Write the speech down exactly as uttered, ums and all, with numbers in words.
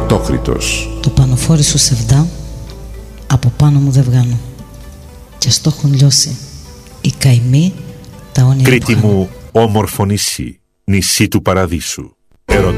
Ατόχρητος. Το πανοφόρι σου σεβδά, από πάνω μου δεν βγάνω. Και στο έχουν λιώσει οι καημοί τα όνειρα. Κρήτη μου, όμορφο νησί, νησί του παραδείσου.